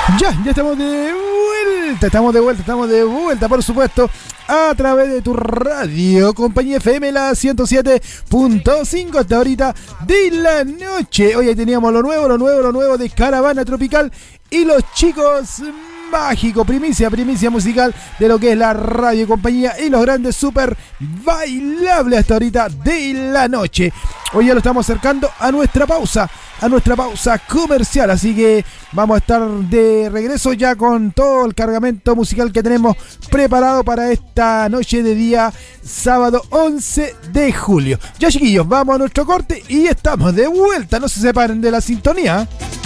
Ya estamos de vuelta, por supuesto, a través de tu radio, Compañía FM, la 107.5, hasta ahorita de la noche. Hoy teníamos lo nuevo de Caravana Tropical y los chicos mágicos, primicia musical de lo que es la radio Compañía y los grandes super bailables hasta ahorita de la noche. Hoy ya lo estamos acercando a nuestra pausa comercial, así que vamos a estar de regreso ya con todo el cargamento musical que tenemos preparado para esta noche de día sábado 11 de julio. Ya, chiquillos, vamos a nuestro corte y estamos de vuelta, no se separen de la sintonía.